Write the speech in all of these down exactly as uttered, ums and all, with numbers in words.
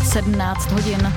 sedmnáct hodin.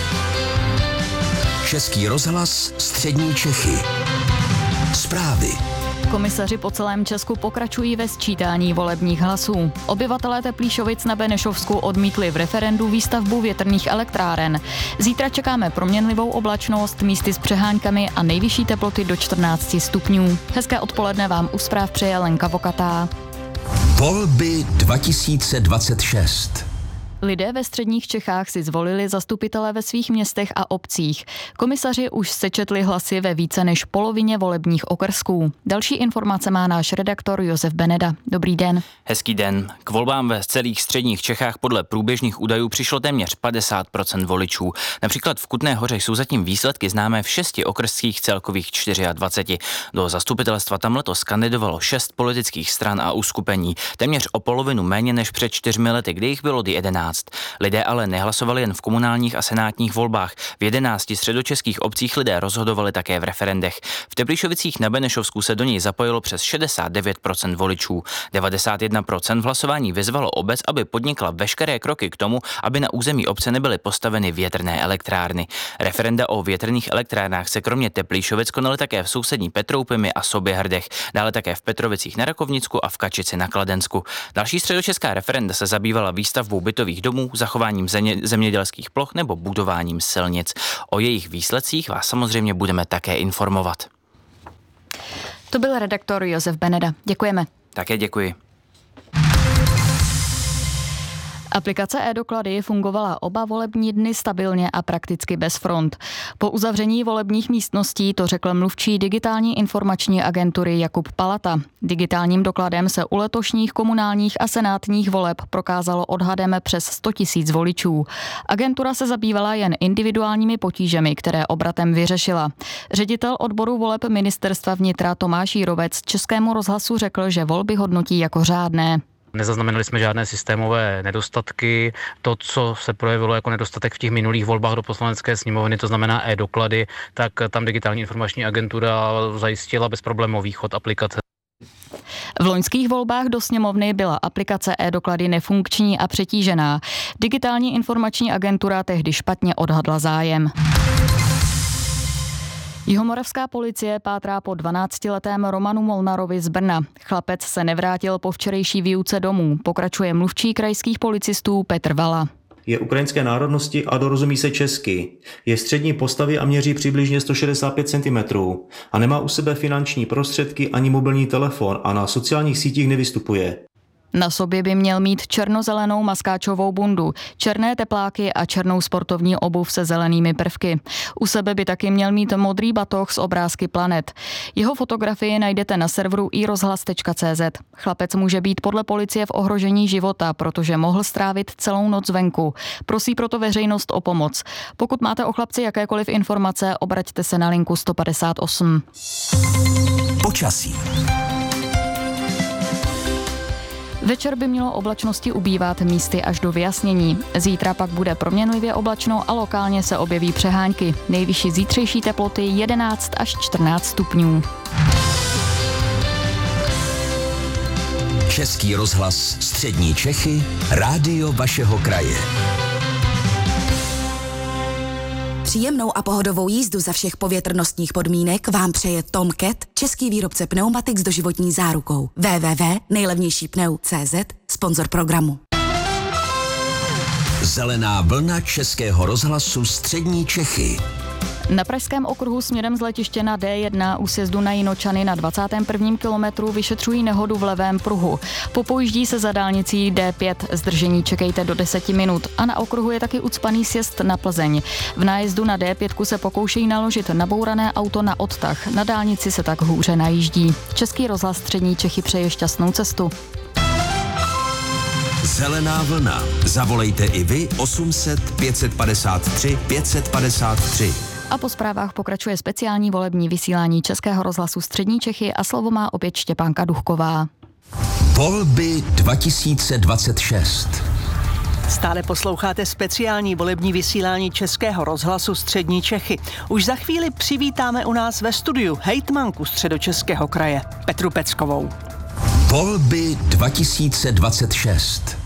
Český rozhlas Střední Čechy. Zprávy. Komisaři po celém Česku pokračují ve sčítání volebních hlasů. Obyvatelé Teplíšovic na Benešovsku odmítli v referendu výstavbu větrných elektráren. Zítra čekáme proměnlivou oblačnost, místy s přeháňkami a nejvyšší teploty do čtrnáct stupňů. Hezké odpoledne vám u zpráv přeje Lenka Vokatá. Volby dva tisíce dvacet šest. Lidé ve středních Čechách si zvolili zastupitele ve svých městech a obcích. Komisaři už sečetli hlasy ve více než polovině volebních okrsků. Další informace má náš redaktor Josef Beneda. Dobrý den. Hezký den. K volbám ve celých středních Čechách podle průběžných údajů přišlo téměř padesát procent voličů. Například v Kutné Hoře jsou zatím výsledky známé v šesti okrských celkových dvaceti čtyři. Do zastupitelstva tam letos kandidovalo šest politických stran a uskupení. Téměř o polovinu méně než před čtyřmi lety, kdy jich bylo jedenáct. Lidé ale nehlasovali jen v komunálních a senátních volbách. V jedenácti středočeských obcích lidé rozhodovali také v referendech. V Teplíšovicích na Benešovsku se do něj zapojilo přes šedesát devět procent voličů. devadesát jedna procent v hlasování vyzvalo obec, aby podnikla veškeré kroky k tomu, aby na území obce nebyly postaveny větrné elektrárny. Referenda o větrných elektrárnách se kromě Teplíšovic konaly také v sousední Petroupimi a Soběhrdech, dále také v Petrovicích na Rakovnicku a v Kačici na Kladensku. Další středočeská referenda se zabývala výstavbou bytových domů, zachováním zemědělských ploch nebo budováním silnic. O jejich výsledcích vás samozřejmě budeme také informovat. To byl redaktor Josef Beneda. Děkujeme. Také děkuji. Aplikace e-doklady fungovala oba volební dny stabilně a prakticky bez front. Po uzavření volebních místností to řekl mluvčí digitální informační agentury Jakub Palata. Digitálním dokladem se u letošních komunálních a senátních voleb prokázalo odhadem přes sto tisíc voličů. Agentura se zabývala jen individuálními potížemi, které obratem vyřešila. Ředitel odboru voleb ministerstva vnitra Tomáš Jírovec Českému rozhlasu řekl, že volby hodnotí jako řádné. Nezaznamenali jsme žádné systémové nedostatky. To, co se projevilo jako nedostatek v těch minulých volbách do Poslanecké sněmovny, to znamená e-doklady, tak tam digitální informační agentura zajistila bezproblémový chod aplikace. V loňských volbách do sněmovny byla aplikace e-doklady nefunkční a přetížená. Digitální informační agentura tehdy špatně odhadla zájem. Jihomoravská policie pátrá po dvanáctiletém Romanu Molnarovi z Brna. Chlapec se nevrátil po včerejší výuce domů, pokračuje mluvčí krajských policistů Petr Vala. Je ukrajinské národnosti a dorozumí se česky. Je střední postavy a měří přibližně sto šedesát pět centimetrů a nemá u sebe finanční prostředky ani mobilní telefon a na sociálních sítích nevystupuje. Na sobě by měl mít černozelenou maskáčovou bundu, černé tepláky a černou sportovní obuv se zelenými prvky. U sebe by taky měl mít modrý batoh s obrázky planet. Jeho fotografii najdete na serveru i rozhlas tečka cé zet. Chlapec může být podle policie v ohrožení života, protože mohl strávit celou noc venku. Prosí proto veřejnost o pomoc. Pokud máte o chlapci jakékoliv informace, obraťte se na linku sto padesát osm. Počasí. Večer by mělo oblačnosti ubývat místy až do vyjasnění. Zítra pak bude proměnlivě oblačno a lokálně se objeví přehánky. Nejvyšší zítřejší teploty jedenáct až čtrnáct stupňů. Český rozhlas Střední Čechy, rádio vašeho kraje. Příjemnou a pohodovou jízdu za všech povětrnostních podmínek vám přeje Tom Cat, český výrobce pneumatik s doživotní zárukou. w w w tečka nejlevnější pneu tečka cé zet, sponzor programu. Zelená vlna Českého rozhlasu Střední Čechy. Na pražském okruhu směrem z letiště na dé jedna u sjezdu na Jinočany na dvacátém prvním kilometru vyšetřují nehodu v levém pruhu. Popojíždí se za dálnicí dé pět, zdržení čekejte do deseti minut a na okruhu je taky ucpaný sjezd na Plzeň. V nájezdu na dé pět se pokoušejí naložit nabourané auto na odtah, na dálnici se tak hůře najíždí. Český rozhlas Střední Čechy přeje šťastnou cestu. Zelená vlna. Zavolejte i vy osm set pět padesát tři pět padesát tři. A po zprávách pokračuje speciální volební vysílání Českého rozhlasu Střední Čechy a slovo má opět Štěpánka Duchková. Volby dva tisíce dvacet šest. Stále posloucháte speciální volební vysílání Českého rozhlasu Střední Čechy. Už za chvíli přivítáme u nás ve studiu hejtmanku Středočeského kraje Petru Peckovou. Volby dva tisíce dvacet šest.